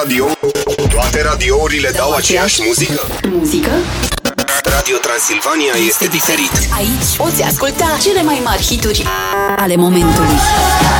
Radio. Toate radiourile dau aceeași muzică? Muzică? Radio Transilvania este diferit. Aici poți asculta cele mai mari hituri ale momentului.